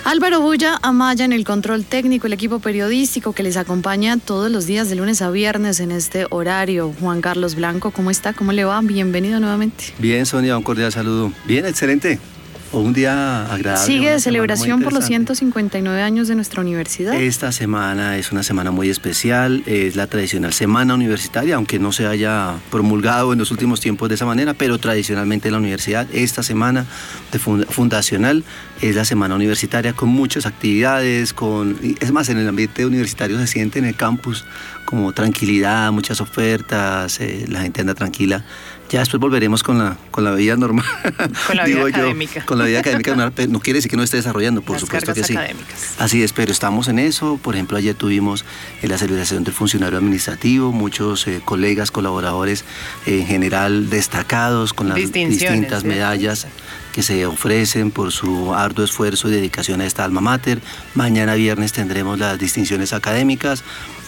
Álvaro Bulla Amaya en el control técnico, el equipo periodístico que les acompaña todos los días de lunes a viernes en este horario. Juan Carlos Blanco, ¿cómo está? ¿Cómo le va? Bienvenido nuevamente. Bien, Sonia, un cordial saludo. Bien, excelente. Un día agradable. ¿Sigue de celebración por los 159 años de nuestra universidad? Esta semana es una semana muy especial, es la tradicional semana universitaria, aunque no se haya promulgado en los últimos tiempos de esa manera, pero tradicionalmente en la universidad, esta semana fundacional es la semana universitaria con muchas actividades, es más, en el ambiente universitario se siente en el campus como tranquilidad, muchas ofertas, la gente anda tranquila. Ya después volveremos con la vida normal. Con la vida académica. Con la vida académica normal, pero no quiere decir que no esté desarrollando, por supuesto que sí. Académicas. Así es, pero estamos en eso. Por ejemplo, ayer tuvimos la celebración del funcionario administrativo, muchos colegas, colaboradores en general destacados con las distintas medallas que se ofrecen por su arduo esfuerzo y dedicación a esta alma mater. Mañana viernes tendremos las distinciones académicas.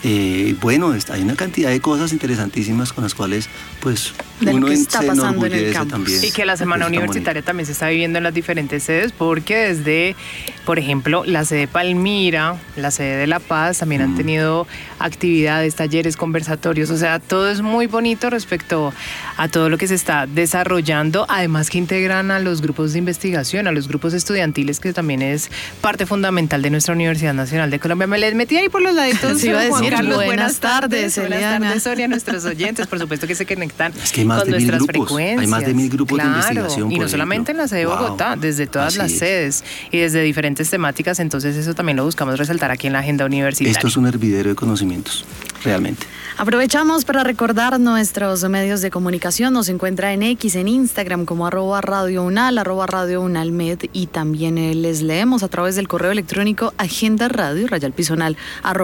Bueno, hay una cantidad de cosas interesantísimas con las cuales pues uno se enorgullece también. Y que la semana universitaria también se está viviendo en las diferentes sedes, porque desde, por ejemplo, la sede Palmira, la sede de La Paz también han tenido actividades, talleres, conversatorios, o sea, todo es muy bonito respecto a todo lo que se está desarrollando, además que integran a los grupos de investigación, a los grupos estudiantiles, que también es parte fundamental de nuestra Universidad Nacional de Colombia. Me les metí ahí por los laditos. Sí, iba a decir, Carlos, buenas tardes, Buenas tardes, Sonia, a nuestros oyentes, por supuesto que se conectan es que hay más de 1000 grupos, hay más de 1000 grupos de investigación. Y no solamente en la sede de Bogotá, desde todas las sedes y desde diferentes temáticas, entonces eso también lo buscamos resaltar aquí en la agenda universitaria. Esto es un hervidero de conocimientos, realmente. Aprovechamos para recordar nuestros medios de comunicación. Nos encuentra en X, en Instagram como @Radio Unal, @Radio Unalmed, y también les leemos a través del correo electrónico agendaradio_unal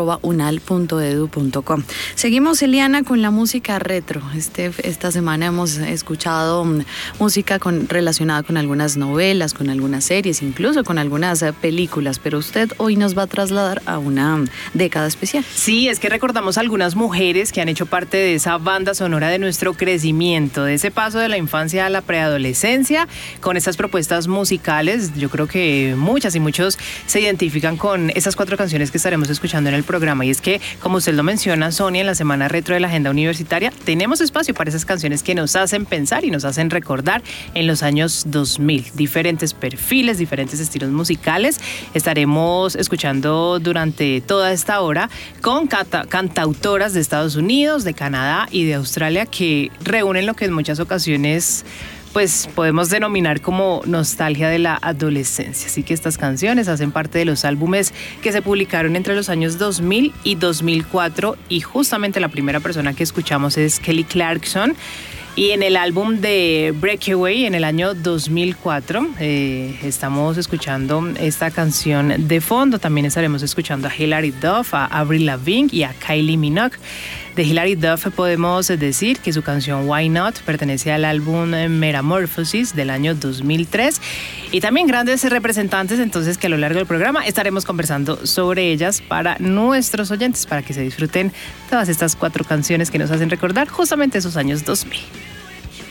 @unal.edu.com. Seguimos, Eliana, con la música retro. Esta semana hemos escuchado música relacionada con algunas novelas, con algunas series, incluso con algunas películas, pero usted hoy nos va a trasladar a una década especial. Sí, es que recordamos algunas mujeres que han hecho parte de esa banda sonora de nuestro crecimiento, de ese paso de la infancia a la preadolescencia, con estas propuestas musicales. Yo creo que muchas y muchos se identifican con esas 4 canciones que estaremos escuchando en el programa, y es que, como usted lo menciona, Sonia, en la semana retro de la agenda universitaria tenemos espacio para esas canciones que nos hacen pensar y nos hacen recordar en los años 2000, diferentes perfiles, diferentes estilos musicales. Estaremos escuchando durante toda esta hora con cantautoras de Estados Unidos, de Canadá y de Australia, que reúnen lo que en muchas ocasiones pues podemos denominar como nostalgia de la adolescencia. Así que estas canciones hacen parte de los álbumes que se publicaron entre los años 2000 y 2004, y justamente la primera persona que escuchamos es Kelly Clarkson. Y en el álbum de Breakaway, en el año 2004, estamos escuchando esta canción de fondo. También estaremos escuchando a Hilary Duff, a Avril Lavigne y a Kylie Minogue. De Hilary Duff podemos decir que su canción Why Not pertenece al álbum Metamorphosis del año 2003. Y también grandes representantes, entonces, que a lo largo del programa estaremos conversando sobre ellas para nuestros oyentes, para que se disfruten todas estas 4 canciones que nos hacen recordar justamente esos años 2000.